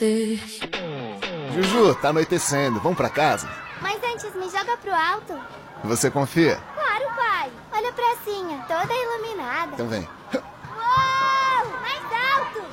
Juju, tá anoitecendo. Vamos pra casa? Mas antes, me joga pro alto. Você confia? Claro, pai. Olha a pracinha, toda iluminada. Então vem. Uou! Mais alto!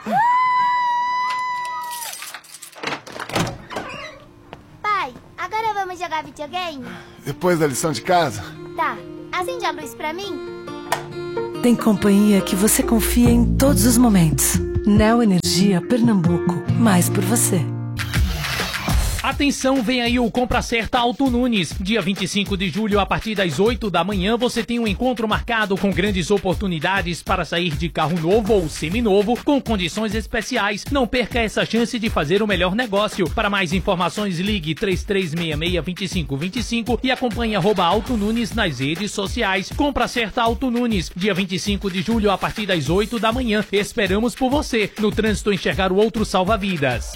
Pai, agora vamos jogar videogame? Depois da lição de casa? Tá. Acende a luz pra mim? Tem companhia que você confia em todos os momentos. Neo Energia Pernambuco. Mais por você. Atenção, vem aí o Compra Certa Auto Nunes. Dia 25 de julho, a partir das 8 da manhã, você tem um encontro marcado com grandes oportunidades para sair de carro novo ou seminovo com condições especiais. Não perca essa chance de fazer o melhor negócio. Para mais informações, ligue 3366-2525 e acompanhe @Auto Nunes nas redes sociais. Compra Certa Auto Nunes. Dia 25 de julho, a partir das 8 da manhã. Esperamos por você. No trânsito, enxergar o outro salva-vidas.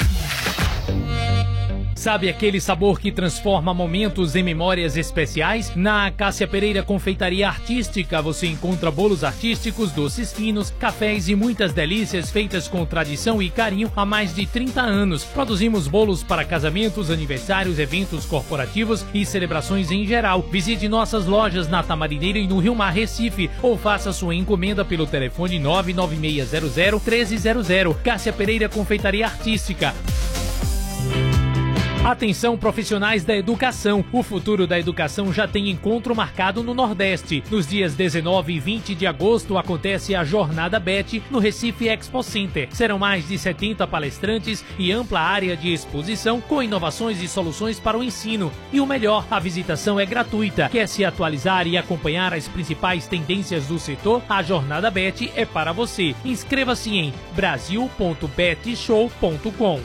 Sabe aquele sabor que transforma momentos em memórias especiais? Na Cássia Pereira Confeitaria Artística você encontra bolos artísticos, doces finos, cafés e muitas delícias feitas com tradição e carinho há mais de 30 anos. Produzimos bolos para casamentos, aniversários, eventos corporativos e celebrações em geral. Visite nossas lojas na Tamarineira e no Rio Mar, Recife, ou faça sua encomenda pelo telefone 99600-1300. Cássia Pereira Confeitaria Artística. Atenção, profissionais da educação. O futuro da educação já tem encontro marcado no Nordeste. Nos dias 19 e 20 de agosto acontece a Jornada BET no Recife Expo Center. Serão mais de 70 palestrantes e ampla área de exposição com inovações e soluções para o ensino. E o melhor, a visitação é gratuita. Quer se atualizar e acompanhar as principais tendências do setor? A Jornada BET é para você. Inscreva-se em brasil.betshow.com.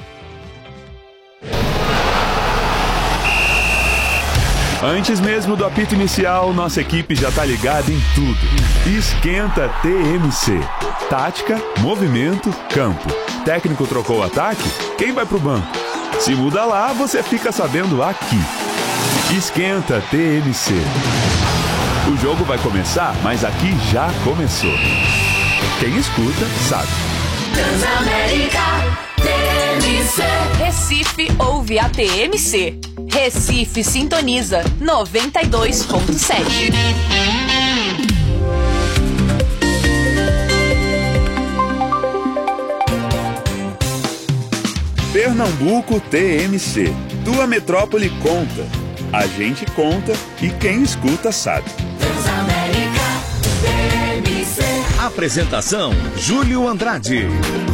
Antes mesmo do apito inicial, nossa equipe já tá ligada em tudo. Esquenta TMC. Tática, movimento, campo. Técnico trocou o ataque? Quem vai pro banco? Se muda lá, você fica sabendo aqui. Esquenta TMC. O jogo vai começar, mas aqui já começou. Quem escuta, sabe. Transamérica TMC. Recife ouve a TMC. Recife sintoniza 92.7. Pernambuco TMC. Tua metrópole conta. A gente conta e quem escuta sabe. Transamérica TMC. Apresentação: Júlio Andrade.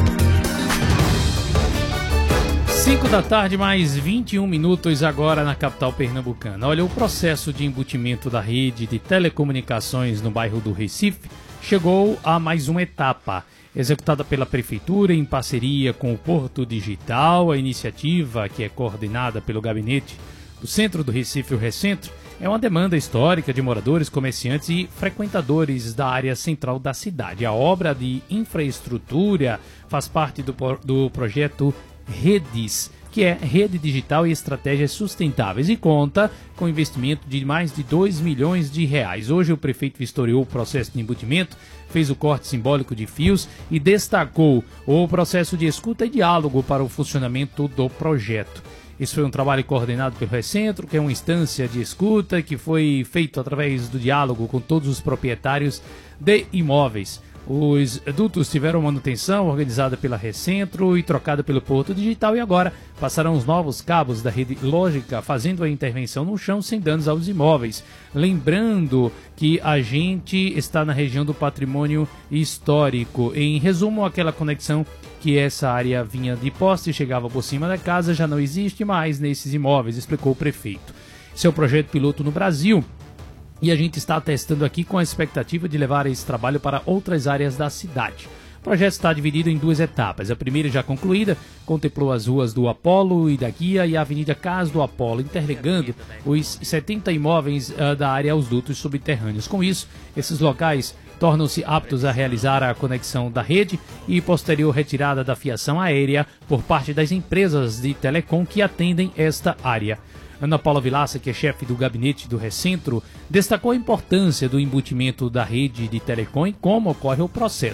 5 da tarde, mais 21 minutos agora na capital pernambucana. Olha, o processo de embutimento da rede de telecomunicações no bairro do Recife chegou a mais uma etapa. Executada pela Prefeitura em parceria com o Porto Digital, a iniciativa, que é coordenada pelo gabinete do Centro do Recife, o Recentro, é uma demanda histórica de moradores, comerciantes e frequentadores da área central da cidade. A obra de infraestrutura faz parte do projeto Redes, que é Rede Digital e Estratégias Sustentáveis, e conta com investimento de mais de 2 milhões de reais. Hoje o prefeito vistoriou o processo de embutimento, fez o corte simbólico de fios e destacou o processo de escuta e diálogo para o funcionamento do projeto. Esse foi um trabalho coordenado pelo Recentro, que é uma instância de escuta que foi feito através do diálogo com todos os proprietários de imóveis. Os dutos tiveram manutenção organizada pela Recentro e trocada pelo Porto Digital, e agora passarão os novos cabos da rede lógica, fazendo a intervenção no chão sem danos aos imóveis. Lembrando que a gente está na região do patrimônio histórico. Em resumo, aquela conexão que essa área vinha de poste e chegava por cima da casa já não existe mais nesses imóveis, explicou o prefeito. Esse é o projeto piloto no Brasil. E a gente está testando aqui com a expectativa de levar esse trabalho para outras áreas da cidade. O projeto está dividido em 2 etapas. A primeira, já concluída, contemplou as ruas do Apolo e da Guia e a Avenida Cas do Apolo, interligando os 70 imóveis da área aos dutos subterrâneos. Com isso, esses locais tornam-se aptos a realizar a conexão da rede e posterior retirada da fiação aérea por parte das empresas de telecom que atendem esta área. Ana Paula Vilaça, que é chefe do gabinete do Recentro, destacou a importância do embutimento da rede de telecom e como ocorre o processo.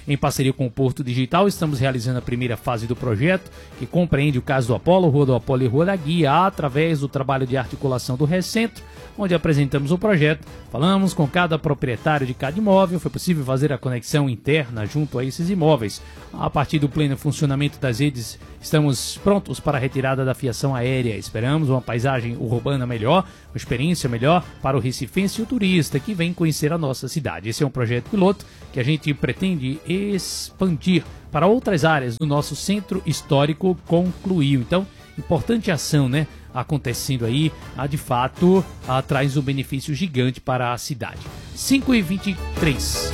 Em parceria com o Porto Digital, estamos realizando a primeira fase do projeto, que compreende o caso do Apolo, Rua do Apolo e Rua da Guia, através do trabalho de articulação do Recentro, onde apresentamos o projeto, falamos com cada proprietário de cada imóvel, foi possível fazer a conexão interna junto a esses imóveis. A partir do pleno funcionamento das redes, estamos prontos para a retirada da fiação aérea. Esperamos uma paisagem urbana melhor, uma experiência melhor para o recifense e o turista que vem conhecer a nossa cidade. Esse é um projeto piloto que a gente pretende expandir para outras áreas do nosso centro histórico. Concluiu. Então, importante ação, né? Acontecendo aí, de fato, traz um benefício gigante para a cidade. 5h23.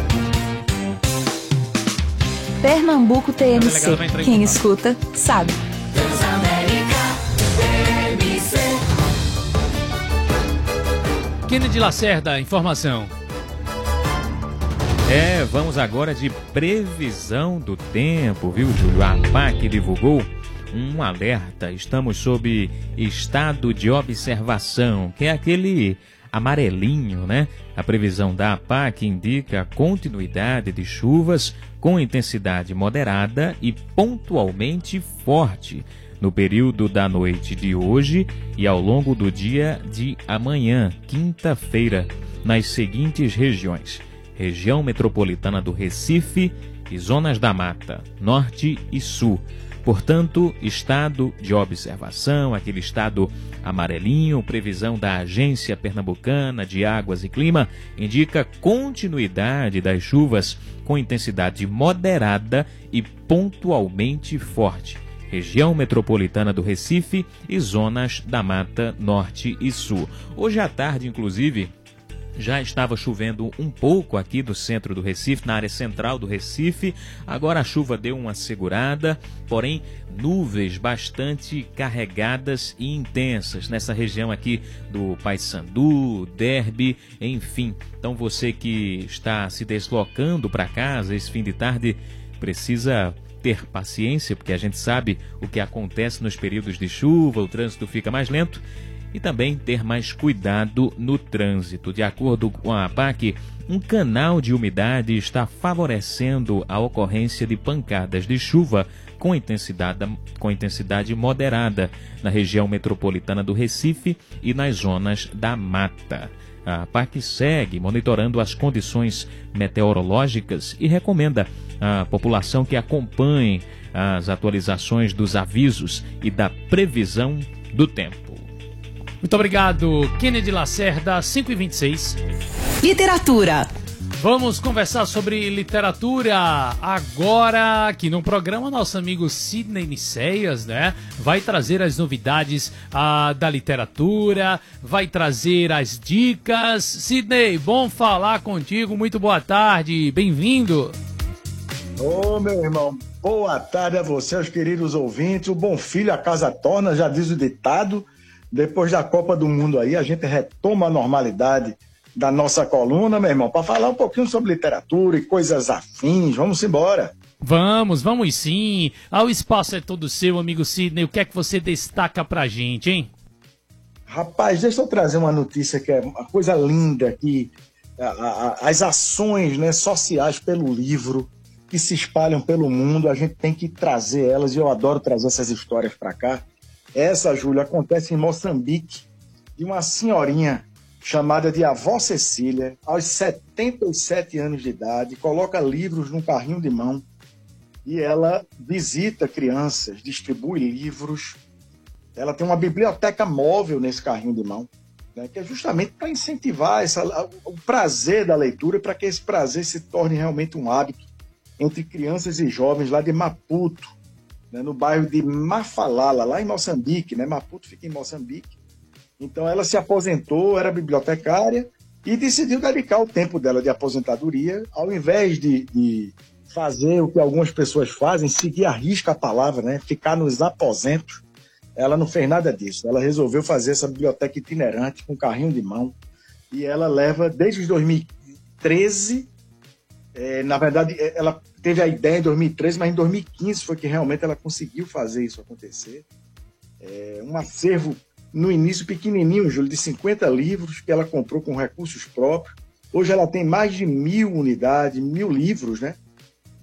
Pernambuco TMC. Quem escuta, sabe. Kennedy Lacerda, informação. Vamos agora de previsão do tempo, viu, Júlio? A APAC divulgou um alerta. Estamos sob estado de observação, que é aquele amarelinho, né? A previsão da APAC indica a continuidade de chuvas com intensidade moderada e pontualmente forte no período da noite de hoje e ao longo do dia de amanhã, quinta-feira, nas seguintes regiões: região metropolitana do Recife e zonas da Mata, Norte e Sul. Portanto, estado de observação, aquele estado amarelinho. Previsão da Agência Pernambucana de Águas e Clima indica continuidade das chuvas com intensidade moderada e pontualmente forte. Região metropolitana do Recife e zonas da Mata Norte e Sul. Hoje à tarde, inclusive, já estava chovendo um pouco aqui do centro do Recife, na área central do Recife. Agora a chuva deu uma segurada, porém nuvens bastante carregadas e intensas nessa região aqui do Paissandu, Derby, enfim. Então você que está se deslocando para casa esse fim de tarde precisa ter paciência, porque a gente sabe o que acontece nos períodos de chuva, o trânsito fica mais lento. E também ter mais cuidado no trânsito. De acordo com a APAC, um canal de umidade está favorecendo a ocorrência de pancadas de chuva com intensidade moderada na região metropolitana do Recife e nas zonas da Mata. A APAC segue monitorando as condições meteorológicas e recomenda à população que acompanhe as atualizações dos avisos e da previsão do tempo. Muito obrigado, Kennedy Lacerda, 5h26. Literatura. Vamos conversar sobre literatura agora aqui no programa. Nosso amigo Sidney Niceias, né? Vai trazer as novidades da literatura, vai trazer as dicas. Sidney, bom falar contigo, muito boa tarde, bem-vindo. Ô, meu irmão, boa tarde a você, aos queridos ouvintes. O bom filho a casa torna, já diz o ditado. Depois da Copa do Mundo aí, a gente retoma a normalidade da nossa coluna, meu irmão, para falar um pouquinho sobre literatura e coisas afins. Vamos embora. Vamos sim. O espaço é todo seu, amigo Sidney. O que é que você destaca pra gente, hein? Rapaz, deixa eu trazer uma notícia que é uma coisa linda, que as ações, né, sociais pelo livro que se espalham pelo mundo, a gente tem que trazer elas, e eu adoro trazer essas histórias para cá. Essa, Júlia, acontece em Moçambique, de uma senhorinha chamada de Avó Cecília, aos 77 anos de idade, coloca livros num carrinho de mão e ela visita crianças, distribui livros. Ela tem uma biblioteca móvel nesse carrinho de mão, né, que é justamente para incentivar o prazer da leitura, para que esse prazer se torne realmente um hábito entre crianças e jovens lá de Maputo, no bairro de Mafalala, lá em Moçambique, né? Maputo fica em Moçambique. Então ela se aposentou, era bibliotecária e decidiu dedicar o tempo dela de aposentadoria, ao invés de fazer o que algumas pessoas fazem, seguir à risca a palavra, né? Ficar nos aposentos. Ela não fez nada disso. Ela resolveu fazer essa biblioteca itinerante com carrinho de mão e ela leva desde 2013. Na verdade, ela teve a ideia em 2013, mas em 2015 foi que realmente ela conseguiu fazer isso acontecer. Um acervo, no início, pequenininho, Júlio, de 50 livros que ela comprou com recursos próprios. Hoje ela tem mais de 1.000 unidades, 1.000 livros, né?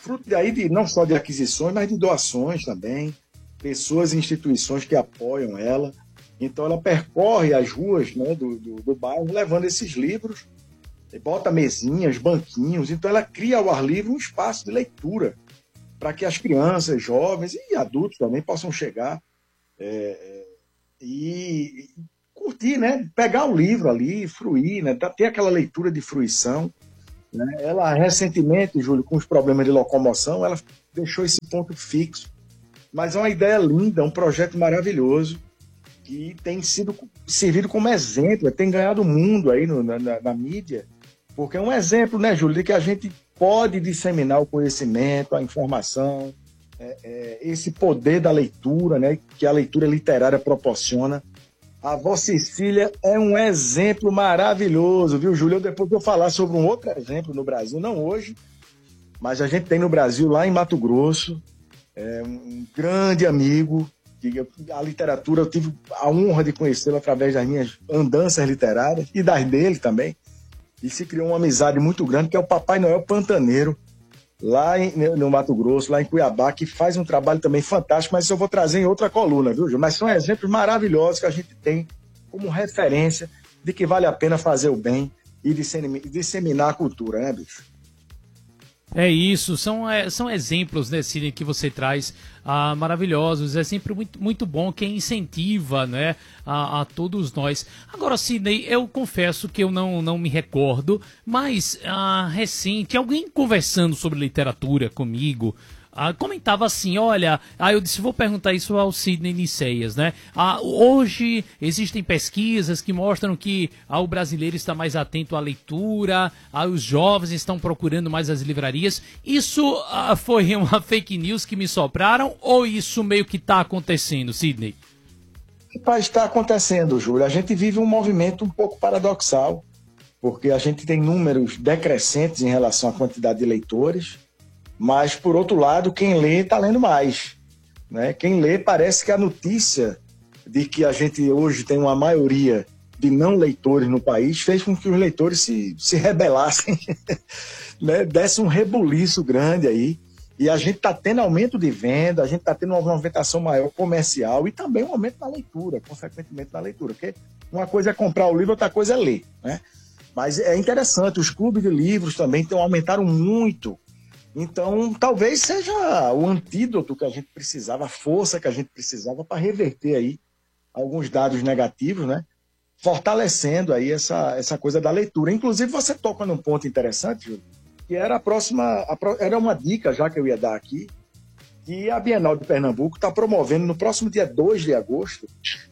fruto daí não só de aquisições, mas de doações também, pessoas e instituições que apoiam ela. Então ela percorre as ruas, né, do bairro levando esses livros, bota mesinhas, banquinhos. Então ela cria ao ar livre um espaço de leitura para que as crianças, jovens e adultos também possam chegar e curtir, né? Pegar o livro ali, fruir, né? Ter aquela leitura de fruição. Né? Ela recentemente, Júlio, com os problemas de locomoção, ela deixou esse ponto fixo. Mas é uma ideia linda, um projeto maravilhoso que tem servido como exemplo, tem ganhado o mundo aí na mídia, porque é um exemplo, né, Júlio, de que a gente pode disseminar o conhecimento, a informação, esse poder da leitura, né, que a leitura literária proporciona. A Vó Cecília é um exemplo maravilhoso, viu, Júlio? Depois vou falar sobre um outro exemplo no Brasil, não hoje, mas a gente tem no Brasil, lá em Mato Grosso, um grande amigo, que a literatura, eu tive a honra de conhecê-lo através das minhas andanças literárias e das dele também, e se criou uma amizade muito grande, que é o Papai Noel Pantaneiro, lá no Mato Grosso, lá em Cuiabá, que faz um trabalho também fantástico, mas isso eu vou trazer em outra coluna, viu, Gil? Mas são exemplos maravilhosos que a gente tem como referência de que vale a pena fazer o bem e disseminar a cultura, né, bicho? É isso, são exemplos, né, Sidney, que você traz maravilhosos, é sempre muito, muito bom, que incentiva, né, a todos nós. Agora, Sidney, eu confesso que eu não me recordo, mas recente, alguém conversando sobre literatura comigo, comentava assim, olha, eu disse, vou perguntar isso ao Sidney Niceias, né? Hoje existem pesquisas que mostram que o brasileiro está mais atento à leitura, os jovens estão procurando mais as livrarias. Isso foi uma fake news que me sopraram ou isso meio que está acontecendo, Sidney? Está acontecendo, Júlio. A gente vive um movimento um pouco paradoxal, porque a gente tem números decrescentes em relação à quantidade de leitores, mas, por outro lado, quem lê está lendo mais. Né? Quem lê, parece que a notícia de que a gente hoje tem uma maioria de não leitores no país fez com que os leitores se rebelassem, né? Desse um rebuliço grande aí. E a gente está tendo aumento de venda, a gente está tendo uma movimentação maior comercial e também um aumento na leitura, consequentemente na leitura. Porque uma coisa é comprar o livro, outra coisa é ler. Né? Mas é interessante, os clubes de livros também aumentaram muito. Então, talvez seja o antídoto que a gente precisava, a força que a gente precisava para reverter aí alguns dados negativos, né? Fortalecendo aí essa coisa da leitura. Inclusive, você toca num ponto interessante, Júlio, que era era uma dica já que eu ia dar aqui, que a Bienal de Pernambuco está promovendo no próximo dia 2 de agosto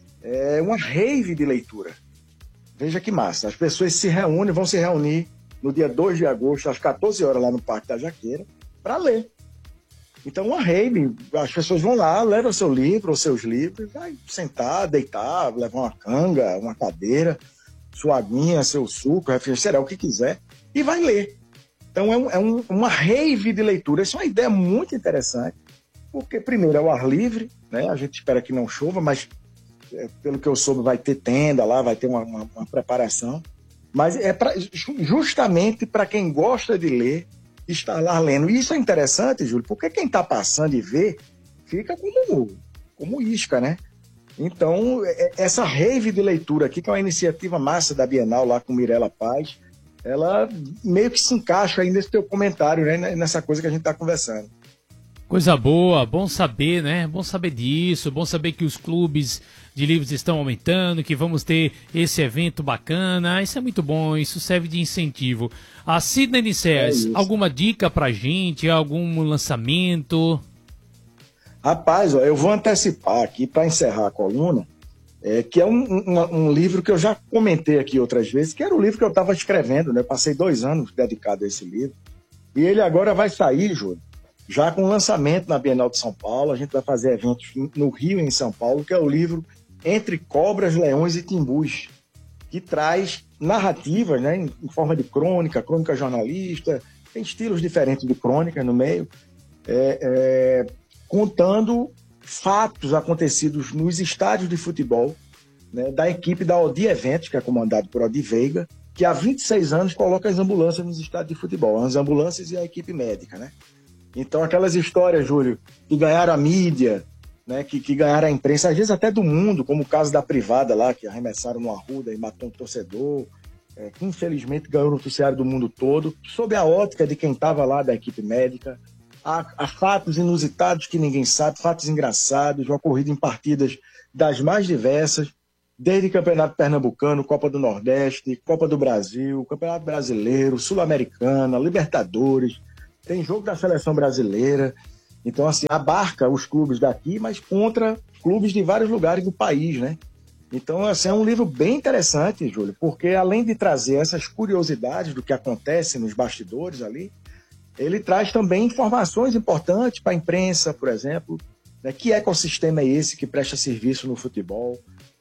uma rave de leitura. Veja que massa. As pessoas vão se reunir no dia 2 de agosto, às 14 horas, lá no Parque da Jaqueira, para ler. Então, uma rave, as pessoas vão lá, levam seu livro ou seus livros, vai sentar, deitar, levar uma canga, uma cadeira, sua aguinha, seu suco, refrigerante, o que quiser, e vai ler. Então, uma rave de leitura. Isso é uma ideia muito interessante, porque, primeiro, é o ar livre, né? A gente espera que não chova, mas, pelo que eu soube, vai ter tenda lá, vai ter uma preparação. Mas é justamente para quem gosta de ler, estar lá lendo. E isso é interessante, Júlio, porque quem está passando e vê, fica como isca, né? Então, essa rave de leitura aqui, que é uma iniciativa massa da Bienal, lá com Mirela Paz, ela meio que se encaixa aí nesse teu comentário, né? Nessa coisa que a gente está conversando. Coisa boa, bom saber, né? Bom saber disso, bom saber que os clubes de livros estão aumentando, que vamos ter esse evento bacana. Isso é muito bom, isso serve de incentivo. A Sidney Niceias, alguma dica pra gente, algum lançamento? Rapaz, eu vou antecipar aqui para encerrar a coluna, que é um livro que eu já comentei aqui outras vezes, que era o livro que eu estava escrevendo, né? Eu passei 2 anos dedicado a esse livro. E ele agora vai sair, Júlio, já com lançamento na Bienal de São Paulo. A gente vai fazer eventos no Rio e em São Paulo, que é o livro Entre Cobras, Leões e Timbus, que traz narrativas, né, em forma de crônica jornalista, tem estilos diferentes de crônica no meio, contando fatos acontecidos nos estádios de futebol, né, da equipe da Odi Eventos, que é comandado por Odi Veiga, que há 26 anos coloca as ambulâncias nos estádios de futebol, as ambulâncias e a equipe médica, né? Então, aquelas histórias, Júlio, que ganharam a mídia, né, que ganharam a imprensa, às vezes até do mundo, como o caso da Privada lá, que arremessaram no Arruda e matou um torcedor, que infelizmente ganhou o noticiário do mundo todo, sob a ótica de quem estava lá da equipe médica. Há fatos inusitados que ninguém sabe, fatos engraçados, ocorridos em partidas das mais diversas, desde Campeonato Pernambucano, Copa do Nordeste, Copa do Brasil, Campeonato Brasileiro, Sul-Americana, Libertadores, tem jogo da Seleção Brasileira. Então, assim, abarca os clubes daqui, mas contra clubes de vários lugares do país, né? Então, assim, é um livro bem interessante, Júlio, porque além de trazer essas curiosidades do que acontece nos bastidores ali, ele traz também informações importantes para a imprensa, por exemplo, né? Que ecossistema é esse que presta serviço no futebol?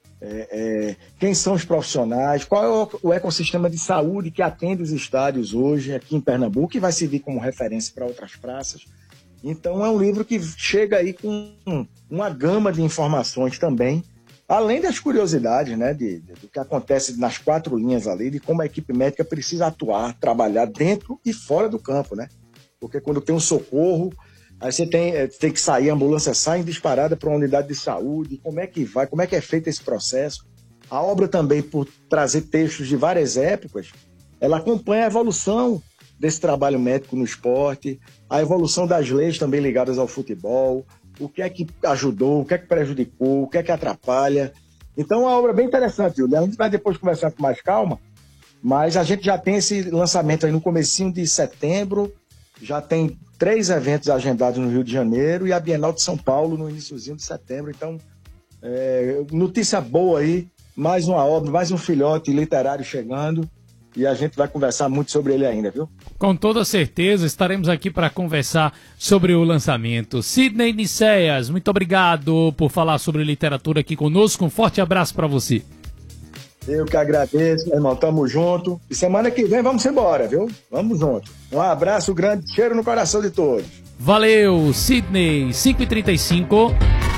Quem são os profissionais? Qual é o ecossistema de saúde que atende os estádios hoje aqui em Pernambuco e vai servir como referência para outras praças? Então, é um livro que chega aí com uma gama de informações também, além das curiosidades, né, do que acontece nas 4 linhas ali, de como a equipe médica precisa atuar, trabalhar dentro e fora do campo, né? Porque quando tem um socorro, aí você tem que sair, a ambulância sai disparada para uma unidade de saúde, como é que vai, como é que é feito esse processo. A obra também, por trazer textos de várias épocas, ela acompanha a evolução desse trabalho médico no esporte, a evolução das leis também ligadas ao futebol, o que é que ajudou, o que é que prejudicou, o que é que atrapalha. Então, é uma obra bem interessante, Júlio. A gente vai depois conversar com mais calma, mas a gente já tem esse lançamento aí no comecinho de setembro, já tem 3 eventos agendados no Rio de Janeiro e a Bienal de São Paulo no iniciozinho de setembro. Então, notícia boa aí, mais uma obra, mais um filhote literário chegando. E a gente vai conversar muito sobre ele ainda, viu? Com toda certeza, estaremos aqui para conversar sobre o lançamento. Sidney Nicéas, muito obrigado por falar sobre literatura aqui conosco. Um forte abraço para você. Eu que agradeço, meu irmão. Tamo junto. E semana que vem vamos embora, viu? Vamos junto. Um abraço grande, cheiro no coração de todos. Valeu, Sidney. 5h35.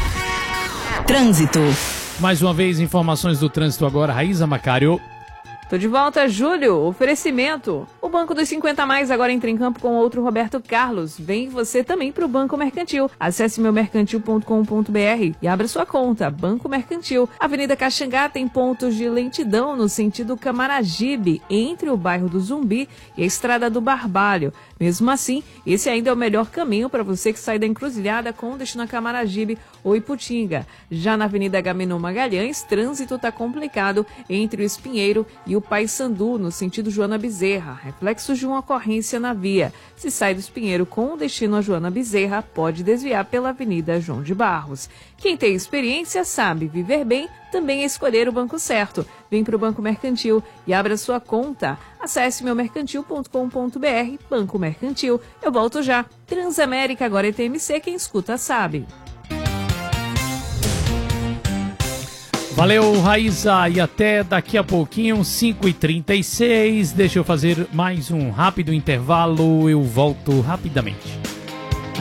Trânsito. Mais uma vez, informações do trânsito agora. Raíza Macário. Tô de volta, Júlio. Oferecimento. O Banco dos 50 Mais agora entra em campo com outro Roberto Carlos. Vem você também pro Banco Mercantil. Acesse meumercantil.com.br e abra sua conta. Banco Mercantil. Avenida Caxangá tem pontos de lentidão no sentido Camaragibe, entre o bairro do Zumbi e a Estrada do Barbalho. Mesmo assim, esse ainda é o melhor caminho para você que sai da encruzilhada com destino a Camaragibe ou Iputinga. Já na Avenida Agamenon Magalhães, trânsito está complicado entre o Espinheiro e o Paissandu, no sentido Joana Bezerra, reflexos de uma ocorrência na via. Se sai do Espinheiro com destino a Joana Bezerra, pode desviar pela Avenida João de Barros. Quem tem experiência sabe viver bem, também é escolher o banco certo. Vem para o Banco Mercantil e abra sua conta. Acesse meumercantil.com.br, Banco Mercantil. Eu volto já. Transamérica, agora é TMC, quem escuta sabe. Valeu, Raíza, e até daqui a pouquinho, 5h36. Deixa eu fazer mais um rápido intervalo, eu volto rapidamente.